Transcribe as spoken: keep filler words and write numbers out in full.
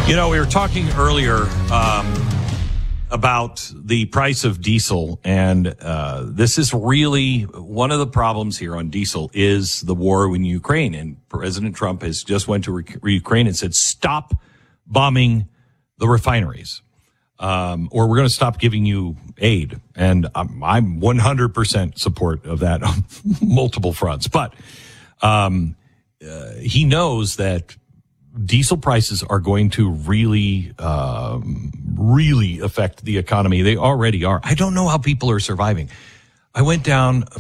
You know, we were talking earlier um, about the price of diesel, and uh, this is really one of the problems here on diesel is the war in Ukraine. And President Trump has just went to re- Ukraine and said, stop bombing the refineries, um, or we're going to stop giving you aid. And I'm, I'm one hundred percent support of that on multiple fronts. But um, uh, he knows that diesel prices are going to really, um, really affect the economy. They already are. I don't know how people are surviving. I went down